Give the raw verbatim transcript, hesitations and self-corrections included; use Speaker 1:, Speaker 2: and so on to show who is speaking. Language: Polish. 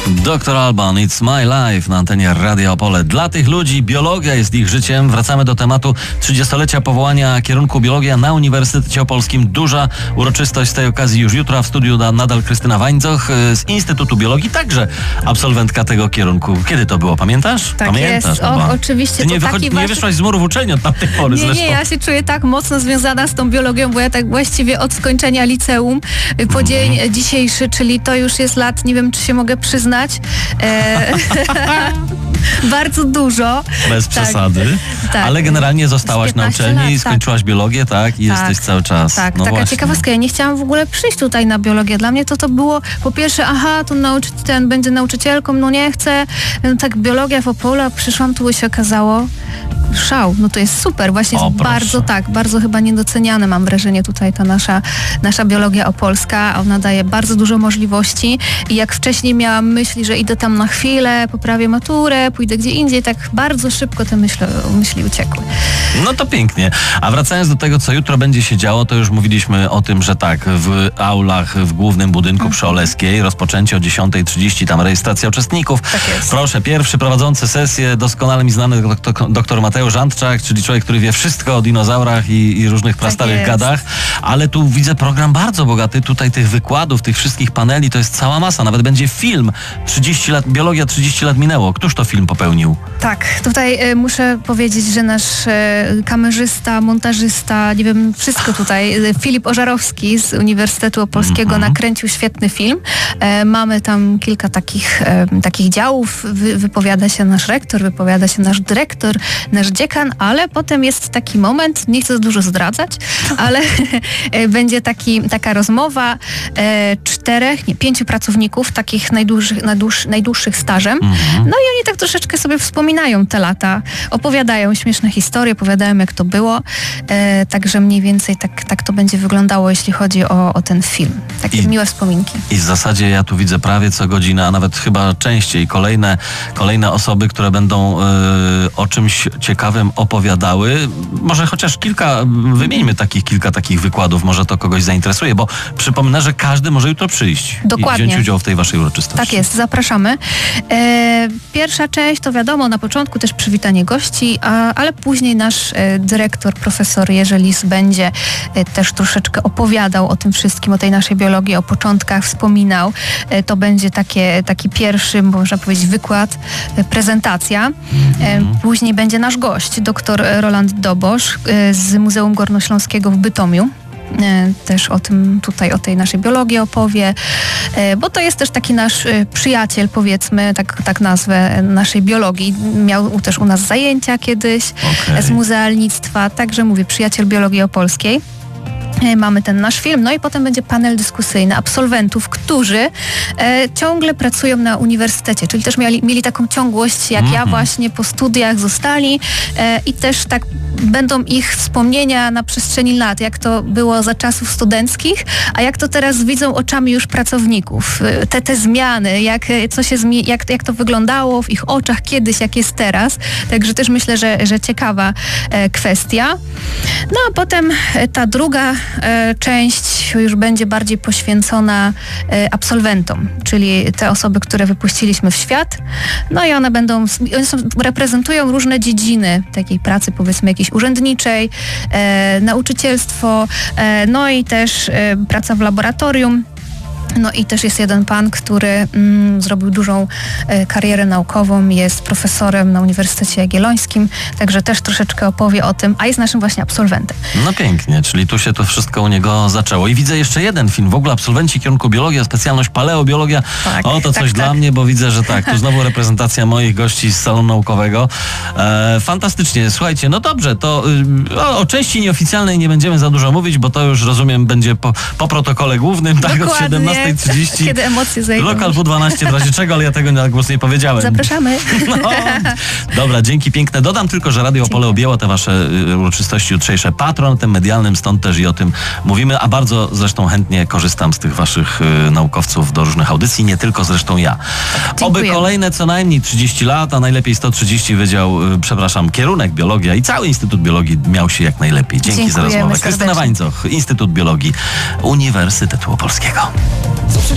Speaker 1: doktor Alban, It's My Life na antenie Radia Opole. Dla tych ludzi biologia jest ich życiem. Wracamy do tematu trzydziestolecia powołania kierunku biologia na Uniwersytecie Opolskim. Duża uroczystość z tej okazji już jutro. W studiu nadal Krystyna Wańcoch z Instytutu Biologii, także absolwentka tego kierunku. Kiedy to było, pamiętasz?
Speaker 2: Tak
Speaker 1: Pamiętasz,
Speaker 2: jest,
Speaker 1: no
Speaker 2: o,
Speaker 1: bo
Speaker 2: oczywiście.
Speaker 1: Ty nie,
Speaker 2: to
Speaker 1: wychodzi,
Speaker 2: taki
Speaker 1: nie
Speaker 2: właśnie...
Speaker 1: wyszłaś z murów uczelni od tamtej pory
Speaker 2: Nie,
Speaker 1: zresztą.
Speaker 2: nie, ja się czuję tak mocno związana z tą biologią, bo ja tak właściwie od skończenia liceum po dzień mm. dzisiejszy, czyli to już jest lat, nie wiem, czy się mogę przyznać, e, bardzo dużo.
Speaker 1: Bez
Speaker 2: tak,
Speaker 1: przesady.
Speaker 2: Tak.
Speaker 1: Ale generalnie zostałaś na uczelni
Speaker 2: lat,
Speaker 1: i skończyłaś
Speaker 2: tak.
Speaker 1: biologię, tak? I
Speaker 2: tak,
Speaker 1: jesteś cały czas.
Speaker 2: Tak,
Speaker 1: no
Speaker 2: taka
Speaker 1: właśnie.
Speaker 2: ciekawostka. Ja nie chciałam w ogóle przyjść tutaj na biologię. Dla mnie to to było, po pierwsze, aha, tu nauczy, ten będzie nauczycielką, no nie chcę. No tak, biologia w Opolu, a przyszłam tu i się okazało, szał, no to jest super. Właśnie
Speaker 1: o,
Speaker 2: jest
Speaker 1: proszę.
Speaker 2: bardzo, tak, bardzo chyba niedoceniane, mam wrażenie, tutaj ta nasza, nasza biologia opolska. Ona daje bardzo dużo możliwości i jak wcześniej miałam myśli, że idę tam na chwilę, poprawię maturę, pójdę gdzie indziej, tak bardzo szybko te myśli, myśli uciekły.
Speaker 1: No to pięknie. A wracając do tego, co jutro będzie się działo, to już mówiliśmy o tym, że tak, w aulach w głównym budynku mhm. przy Oleskiej rozpoczęcie o dziesiąta trzydzieści, tam rejestracja uczestników.
Speaker 2: Tak jest.
Speaker 1: Proszę, pierwszy prowadzący sesję, doskonale mi znany doktor, doktor Mateusz Antczak, czyli człowiek, który wie wszystko o dinozaurach i, i różnych prastarych
Speaker 2: tak
Speaker 1: gadach, ale tu widzę program bardzo bogaty, tutaj tych wykładów, tych wszystkich paneli, to jest cała masa, nawet będzie film, trzydzieści lat, biologia trzydzieści lat minęło. Któż to film popełnił?
Speaker 2: Tak, tutaj y, muszę powiedzieć, że nasz y, kamerzysta, montażysta, nie wiem, wszystko tutaj, y, Filip Ożarowski z Uniwersytetu Opolskiego mm-hmm. nakręcił świetny film. E, mamy tam kilka takich, e, takich działów, Wy, wypowiada się nasz rektor, wypowiada się nasz dyrektor, nasz dziekan, ale potem jest taki moment, nie chcę za dużo zdradzać, ale będzie taki, taka rozmowa e, czterech, nie, pięciu pracowników, takich najdłuższych, najdłuż, najdłuższych stażem. Mm-hmm. No i oni tak troszeczkę sobie wspominają te lata, opowiadają śmieszne historie, opowiadają jak to było, e, także mniej więcej tak, tak to będzie wyglądało, jeśli chodzi o, o ten film. Takie
Speaker 1: I,
Speaker 2: miłe wspominki.
Speaker 1: I w zasadzie ja tu widzę prawie co godzinę, a nawet chyba częściej kolejne, kolejne osoby, które będą y, o czymś ciekawym opowiadały. Może chociaż kilka, wymieńmy takich kilka takich wykładów, może to kogoś zainteresuje, bo przypomnę, że każdy może jutro przyjść
Speaker 2: Dokładnie.
Speaker 1: i wziąć udział w tej waszej uroczystości.
Speaker 2: Tak jest, zapraszamy. E, pierwsza część to wiadomo, na początku też przywitanie gości, a, ale później nasz e, dyrektor, profesor Jerzy Lis będzie e, też troszeczkę opowiadał o tym wszystkim, o tej naszej biologii, o początkach, wspominał. E, to będzie takie, taki pierwszy, można powiedzieć, wykład, e, prezentacja. E, później będzie nasz gość, dr Roland Dobosz e, z Muzeum Górnośląskiego w Bytomiu. Też o tym tutaj, o tej naszej biologii opowie, bo to jest też taki nasz przyjaciel, powiedzmy, tak, tak nazwę, naszej biologii. Miał też u nas zajęcia kiedyś okay. z muzealnictwa, także mówię, przyjaciel biologii opolskiej. Mamy ten nasz film, no i potem będzie panel dyskusyjny absolwentów, którzy e, ciągle pracują na uniwersytecie, czyli też mieli, mieli taką ciągłość, jak mm-hmm. ja właśnie po studiach zostali e, i też tak będą ich wspomnienia na przestrzeni lat, jak to było za czasów studenckich, a jak to teraz widzą oczami już pracowników. Te, te zmiany, jak, co się zmi- jak, jak to wyglądało w ich oczach kiedyś, jak jest teraz. Także też myślę, że, że ciekawa e, kwestia. No a potem e, ta druga e, część już będzie bardziej poświęcona e, absolwentom, czyli te osoby, które wypuściliśmy w świat. No i one będą, one są, reprezentują różne dziedziny takiej pracy, powiedzmy jakiejś urzędniczej, e, nauczycielstwo, e, no i też e, praca w laboratorium. No i też jest jeden pan, który mm, zrobił dużą e, karierę naukową, jest profesorem na Uniwersytecie Jagiellońskim, także też troszeczkę opowie o tym, a jest naszym właśnie absolwentem.
Speaker 1: No pięknie, czyli tu się to wszystko u niego zaczęło. I widzę jeszcze jeden film, w ogóle absolwenci kierunku biologia, specjalność paleobiologia. Tak, o, to coś tak, dla tak. mnie, bo widzę, że tak, tu znowu reprezentacja moich gości z salonu naukowego. E, fantastycznie, słuchajcie, no dobrze, to y, o, o części nieoficjalnej nie będziemy za dużo mówić, bo to już, rozumiem, będzie po, po protokole głównym, tak, od siedemnastej trzydzieści.
Speaker 2: Kiedy emocje zajdą.
Speaker 1: Lokal W dwanaście, w razie czego, ale ja tego na głos nie powiedziałem.
Speaker 2: Zapraszamy.
Speaker 1: No. Dobra, dzięki piękne. Dodam tylko, że Radio Opole objęło te wasze uroczystości jutrzejsze patronatem medialnym, stąd też i o tym mówimy, a bardzo zresztą chętnie korzystam z tych waszych y, naukowców do różnych audycji, nie tylko zresztą ja.
Speaker 2: Tak,
Speaker 1: oby kolejne co najmniej trzydzieści lat, a najlepiej sto trzydzieści wydział, y, przepraszam, kierunek biologia i cały Instytut Biologii miał się jak najlepiej. Dzięki
Speaker 2: Dziękujemy
Speaker 1: za rozmowę.
Speaker 2: serdecznie.
Speaker 1: Krystyna Wańcoch, Instytut Biologii Uniwersytetu Opolskiego.